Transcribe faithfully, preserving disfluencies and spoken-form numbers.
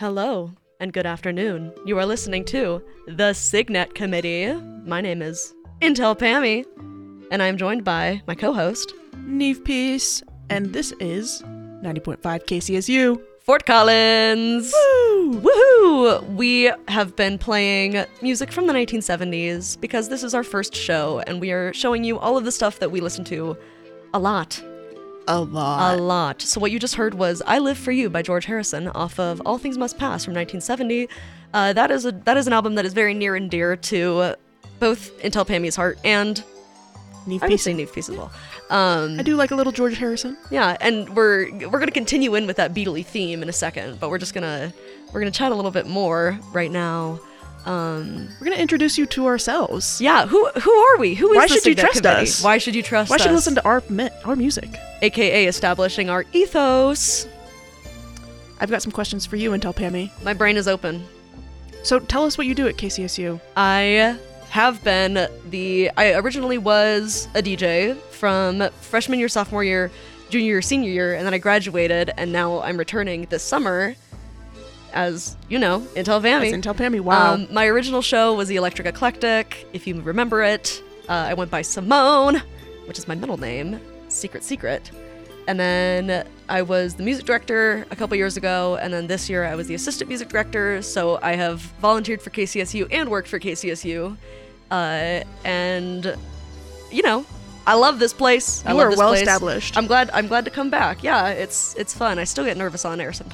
Hello and good afternoon. You are listening to the Signet Committee. My name is Intel Pammy, and I'm joined by my co-host, Neve Peace, and this is ninety point five K C S U. Fort Collins. Woo! Woohoo! We have been playing music from the nineteen seventies because this is our first show, and we are showing you all of the stuff that we listen to a lot. A lot. A lot. So what you just heard was "I Live for You" by George Harrison off of All Things Must Pass from nineteen seventy. Uh, that is a that is an album that is very near and dear to both Intel Pammy's heart and Neve I would Peace. say Neve Peace as well. Um, I do like a little George Harrison. yeah, and we're we're gonna continue in with that Beatley theme in a second, but we're just gonna we're gonna chat a little bit more right now. Um, We're going to introduce you to ourselves. yeah, who who are we? Who is Why the should you Signet trust Committee? us? Why should you trust Why us? should you listen to our mi- our music? A K A establishing our ethos. I've got some questions for you, Intel Pammy. My brain is open. So tell us what you do at K C S U. I have been the. I originally was a D J from freshman year, sophomore year, junior year, senior year, and then I graduated, and now I'm returning this summer as, you know, Intel That's Pammy. Intel Pammy. Wow. Um, my original show was the Electric Eclectic, if you remember it. Uh, I went by Simone, which is my middle name, Secret Secret. And then I was the music director a couple years ago, and then this year I was the assistant music director, so I have volunteered for K C S U and worked for K C S U. Uh, and, you know, I love this place. I You love are this well place. established. I'm glad I'm glad to come back. Yeah, it's it's fun. I still get nervous on air sometimes.